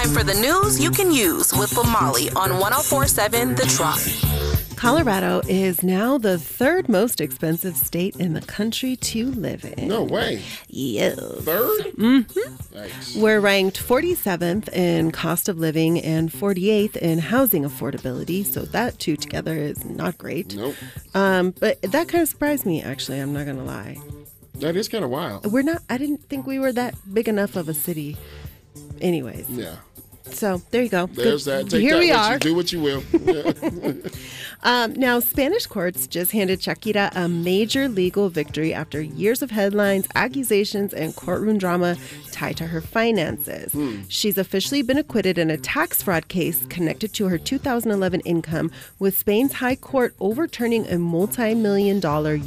time for the news you can use with Lamali on 104.7 The Drop. Colorado is now the third most expensive state in the country to live in. No way. Yeah. Third? Mm-hmm. Yikes. We're ranked 47th in cost of living and 48th in housing affordability. So that two together is not great. Nope. But that kind of surprised me, actually. I'm not going to lie. That is kind of wild. I didn't think we were that big enough of a city. Anyways. Yeah. So there you go. There's that. Take Here that we with are. You. Do what you will. Now, Spanish courts just handed Shakira a major legal victory after years of headlines, accusations, and courtroom drama tied to her finances. She's officially been acquitted in a tax fraud case connected to her 2011 income, with Spain's high court overturning a multi-million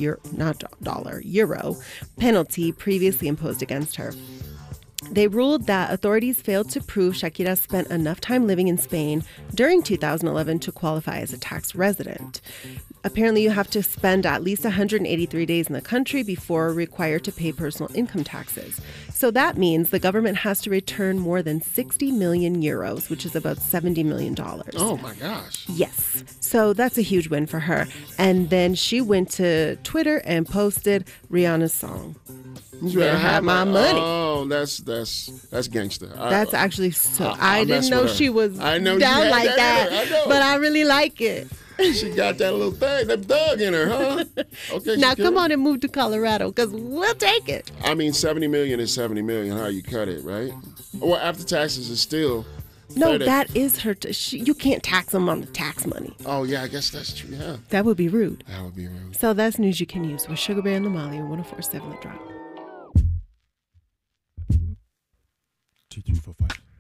euro penalty previously imposed against her. They ruled that authorities failed to prove Shakira spent enough time living in Spain during 2011 to qualify as a tax resident. Apparently, you have to spend at least 183 days in the country before required to pay personal income taxes. So that means the government has to return more than 60 million euros, which is about $70 million. Oh, my gosh. Yes. So that's a huge win for her. And then she went to Twitter and posted Rihanna's song. You better have my money. Oh, that's gangster. That's actually so. I didn't know she was down like that, but I really like it. She got that little thing, that thug in her, huh? Okay. Now come on and move to Colorado, because we'll take it. I mean, 70 million is 70 million. How you cut it, right? Well, after taxes is still. No, 30. that is her. You can't tax them on the tax money. Oh yeah, I guess that's true. Yeah. That would be rude. That would be rude. So that's news you can use with Sugar Bear and Lamali on 104.7 The Drop. 2, 3, 4, 5.